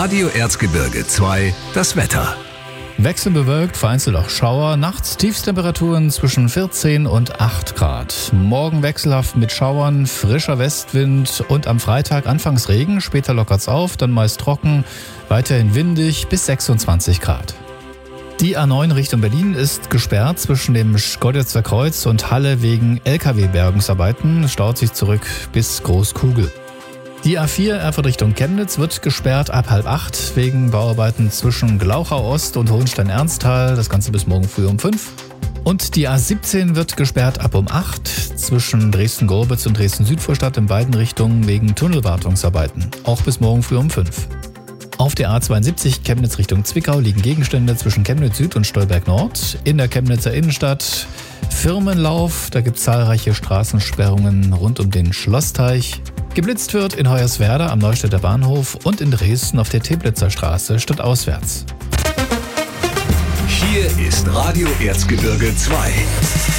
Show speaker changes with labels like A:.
A: Radio Erzgebirge 2, das Wetter.
B: Wechselbewölkt, vereinzelt auch Schauer. Nachts Tiefstemperaturen zwischen 14 und 8 Grad. Morgen wechselhaft mit Schauern, frischer Westwind und am Freitag anfangs Regen. Später lockert's auf, dann meist trocken, weiterhin windig bis 26 Grad. Die A9 Richtung Berlin ist gesperrt zwischen dem Schkeuditzer Kreuz und Halle wegen LKW-Bergungsarbeiten. Es staut sich zurück bis Großkugel. Die A4 Erfurt Richtung Chemnitz wird gesperrt ab 7:30 wegen Bauarbeiten zwischen Glauchau Ost und Hohenstein-Ernsthal. Das Ganze bis morgen früh um 5. Und die A17 wird gesperrt ab um 8 zwischen Dresden-Gorbitz und Dresden-Südvorstadt in beiden Richtungen wegen Tunnelwartungsarbeiten. Auch bis morgen früh um 5. Auf der A72 Chemnitz Richtung Zwickau liegen Gegenstände zwischen Chemnitz Süd und Stolberg Nord. In der Chemnitzer Innenstadt Firmenlauf, da gibt es zahlreiche Straßensperrungen rund um den Schlossteich. Geblitzt wird in Hoyerswerda am Neustädter Bahnhof und in Dresden auf der Teplitzer Straße stadtauswärts.
A: Hier ist Radio Erzgebirge 2.